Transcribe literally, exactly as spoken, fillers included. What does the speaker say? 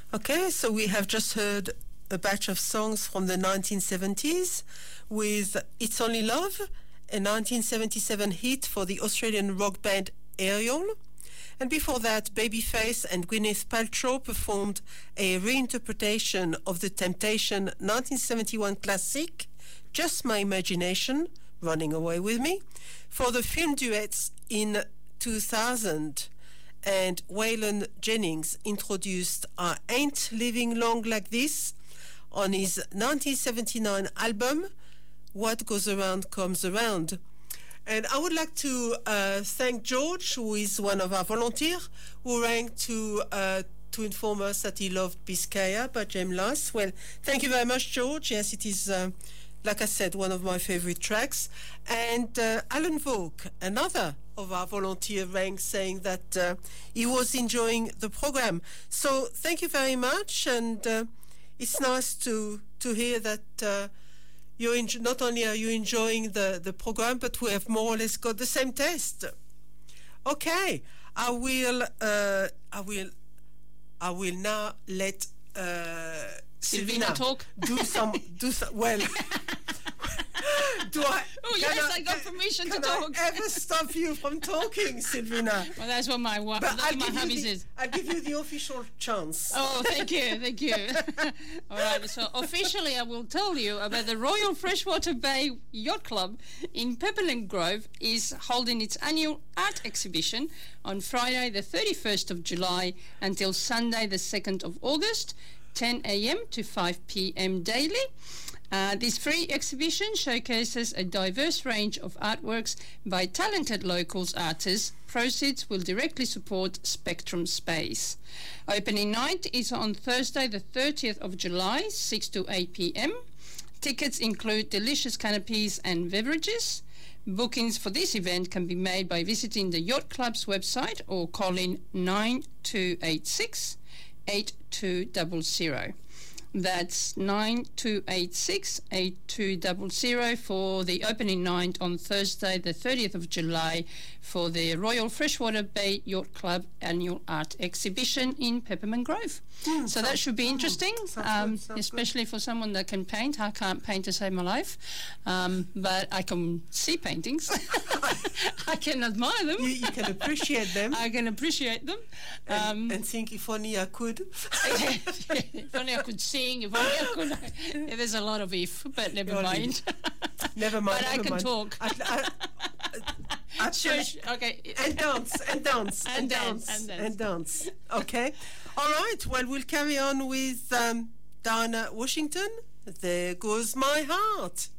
Okay, so we have just heard a batch of songs from the nineteen seventies with It's Only Love, a nineteen seventy-seven hit for the Australian rock band Aerial. And before that, Babyface and Gwyneth Paltrow performed a reinterpretation of the Temptation nineteen seventy-one classic, Just My Imagination, Running Away With Me, for the film duets in two thousand. And Waylon Jennings introduced I Ain't Living Long Like This on his nineteen seventy-nine album, What Goes Around Comes Around. And I would like to uh, thank George, who is one of our volunteers, who rang to uh, to inform us that he loved Biscaya by James Last. Well, thank you very much, George. Yes, it is, uh, like I said, one of my favorite tracks. And uh, Alan Vogue, another of our volunteer, rang saying that uh, he was enjoying the program. So thank you very much. And uh, it's nice to, to hear that uh, You're enjo- not only are you enjoying the, the program, but we have more or less got the same taste. Okay, I will uh, I will I will now let uh, Silvina talk. Do some do some well. Do I? Oh yes, I, I got permission to talk. Can I ever stop you from talking, Silvina? Well, that's what my wa- that's I'll what my hobbies the, is. I'll give you the official chance. Oh, thank you, thank you. All right, so officially I will tell you about the Royal Freshwater Bay Yacht Club in Pepperland Grove is holding its annual art exhibition on Friday the thirty-first of July until Sunday the second of August, ten a.m. to five p.m. daily. Uh, this free exhibition showcases a diverse range of artworks by talented locals artists. Proceeds will directly support Spectrum Space. Opening night is on Thursday the thirtieth of July, six to eight p.m. Tickets include delicious canopies and beverages. Bookings for this event can be made by visiting the Yacht Club's website or calling nine two eight six, eight two zero zero. That's nine two eight six, eight two zero zero for the opening night on Thursday the thirtieth of July for the Royal Freshwater Bay Yacht Club annual art exhibition in Peppermint Grove. Mm, so that should be interesting, mm, um, good, especially good. For someone that can paint. I can't paint to save my life, um, but I can see paintings. I can admire them. You, you can appreciate them. I can appreciate them. And, um, and think, if only I could. If only I could sing, if only I could. Yeah, there's a lot of if, but never You're mind. Never mind. But never I can mind. talk. I, I, I, Shush. Okay. And dance, and dance, and, and dance, dance, and dance, and dance. Okay. All right. Well, we'll carry on with um, Diana Washington. There Goes My Heart.